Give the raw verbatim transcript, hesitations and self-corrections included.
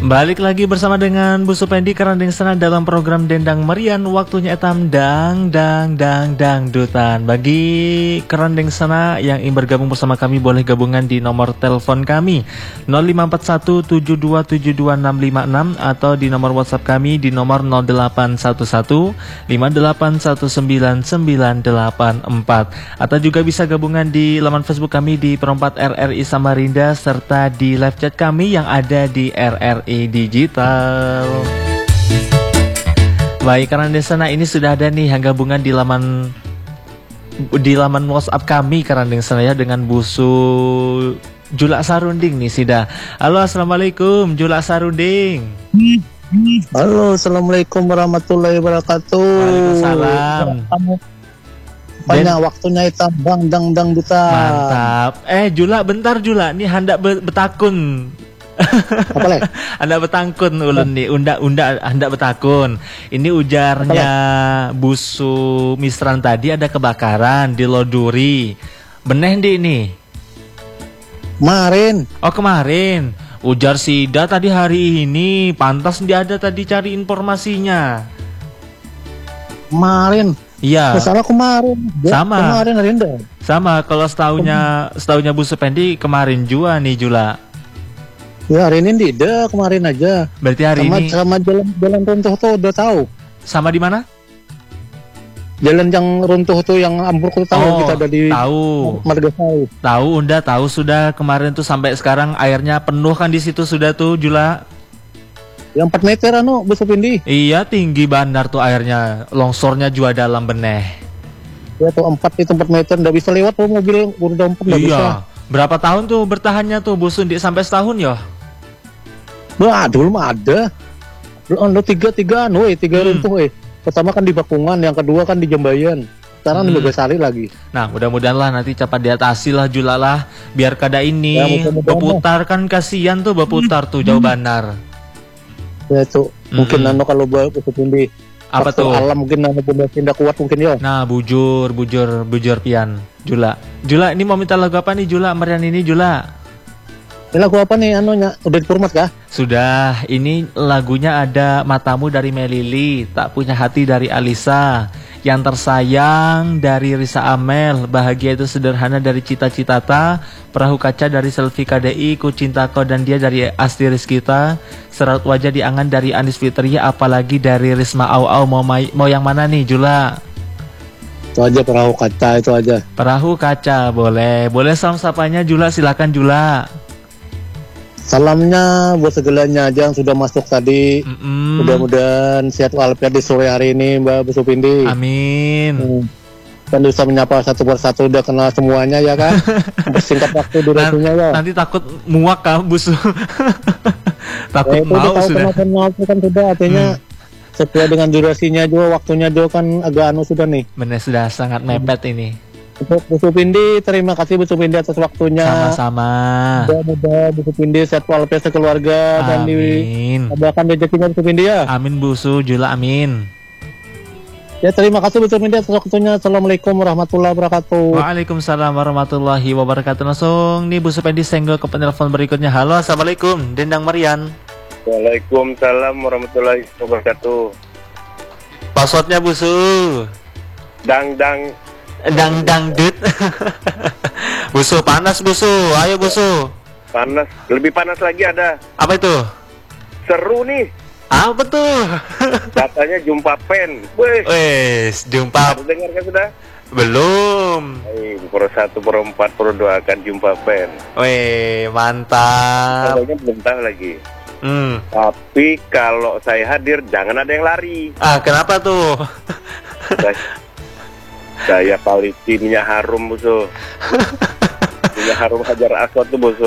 Balik lagi bersama dengan Bu Supendi Kerandeng Sana dalam program Dendang Merian. Waktunya etam dang dang dang dang dutan. Bagi Kerandeng Sana yang ingin bergabung bersama kami, boleh gabungan di nomor telepon kami nol lima empat satu tujuh dua tujuh dua enam lima enam atau di nomor WhatsApp kami di nomor nol delapan satu satu lima delapan satu sembilan sembilan delapan empat, atau juga bisa gabungan di laman Facebook kami di Perempat R R I Samarinda, serta di live chat kami yang ada di R R I Digital. Baik, karena di sana ini sudah ada nih yang gabungan di laman di laman WhatsApp kami karena di sana ya, dengan Busu Julak Sarunding nih Sida. Halo, assalamualaikum Julak Sarunding. Halo, assalamualaikum warahmatullahi wabarakatuh. Waalaikumsalam. Banyak waktunya itu bang dang dang duta. Mantap. Eh Julak, bentar Julak, nih hendak be betakun. Apa lagi? Anda betangkun ulun nih, unda unda anda betakun. Ini ujarnya Busu Misran tadi ada kebakaran di Loduri. Beneh di ini. Kemarin. Oh kemarin. Ujar Sida tadi hari ini. Pantas dia ada tadi cari informasinya. Kemarin. Iya. Salah kemarin. Sama. Kemarin hari ini. Sama. Kalau setahunya setahunya Bu Supendi kemarin juga nih Jula. Ya hari ini tidak, kemarin aja. Berarti hari sama, ini sama jalan jalan runtuh tuh udah tahu. Sama di mana? Jalan yang runtuh tuh yang ambruk tuh tahu, oh, kita ada di tahu. Marga tahu. Tahu, Unda tahu sudah kemarin tuh sampai sekarang airnya penuh kan di situ sudah tuh Jula. Yang empat meter anu Bu Supindi. Iya, tinggi bandar tuh airnya, longsornya juga dalam beneh. Ya tuh empat itu empat meter, nggak bisa lewat tuh mobil udah empat nggak iya. bisa. Berapa tahun tuh bertahannya tuh Bu Sundi sampai setahun ya? Wah, dulu mah ada. Dulu tiga tiga anu, eh tiga Hmm. runtuh eh. Pertama kan di Bakungan, yang kedua kan di Jambayan. Sekarang Hmm. di Megasari lagi. Nah, mudah-mudahan lah nanti cepat diatasi lah Jula lah, biar kada ini Ya, mudah-mudahan berputar kan, kasihan tuh berputar tuh jauh bandar. Ya itu mungkin Hmm. anu kalau buat Supindi. Apa faktor tuh? alam mungkin anu benda tidak kuat mungkin ya. Nah, bujur, bujur, bujur pian Jula. Jula, ini mau minta lagu apa nih Jula? Merian ini Jula. Ini lagu apa nih anunya? Udah dipurmat kah? Sudah, ini lagunya ada Matamu dari Melili, Tak Punya Hati dari Alisa, Yang Tersayang dari Risa Amel, Bahagia Itu Sederhana dari Cita Citata, Perahu Kaca dari Selvi K D I, Ku Cinta Kau dan Dia dari Asti Rizkita, Serat Wajah di Angan dari Anis Fitria, apalagi dari Risma Au Au. Mau, mau yang mana nih Jula? Itu aja Perahu Kaca, itu aja. Perahu Kaca, boleh. Boleh salam sapanya Jula, silakan Jula. Salamnya buat segalanya aja yang sudah masuk tadi. Mm-mm. Mudah-mudahan sehat walafiat di sore hari ini Mbak Bu Supindi. Amin. Hmm. Kan bisa menyapa satu persatu, udah kenal semuanya ya kan. Bersingkat waktu durasinya ya. Nanti takut muak kan Busu. Takut Ya, itu mau tahu sudah. kenal itu kan sudah artinya Hmm. sesuai dengan durasinya juga, waktunya juga kan agak anu sudah nih. Benar, sudah sangat mepet ini. Untuk Bu Supindi, terima kasih Bu Supindi atas waktunya. Sama-sama. Mudah-mudahan Bu Supindi sehat walafiat sekeluarga dan Amin. diadakan rezekinya Bu Supindi ya. Amin Busu, Jula amin. Ya terima kasih Bu Supindi atas waktunya. Assalamualaikum warahmatullahi wabarakatuh. Waalaikumsalam warahmatullahi wabarakatuh. Langsung nih Bu Supendi senggol ke penelpon berikutnya. Halo, assalamualaikum Dendang Merian. Waalaikumsalam warahmatullahi wabarakatuh. Passwordnya Busu. Dang dang. Dang dang dut. Busu panas Busu, ayo Busu. Panas, lebih panas lagi ada. Apa itu? Seru nih. Apa tuh? Katanya jumpa pen. Wih. Wes, jumpa. Ada dengar kan sudah? Belum. Eh, pro satu, pro empat, pro dua akan jumpa pen. Weh, mantap. Kayaknya belum tahu lagi. Hmm. Tapi kalau saya hadir jangan ada yang lari. Ah, kenapa tuh? Saya, saya paling timnya harum Busu. Timnya harum Hajar Aswad tuh Busu.